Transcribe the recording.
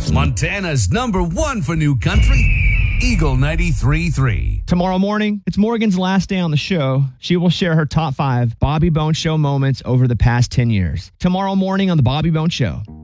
Montana's #1 for new country, Eagle 93.3. Tomorrow morning, it's Morgan's last day on the show. She will share her top 5 Bobby Bones Show moments over the past 10 years. Tomorrow morning on The Bobby Bones Show.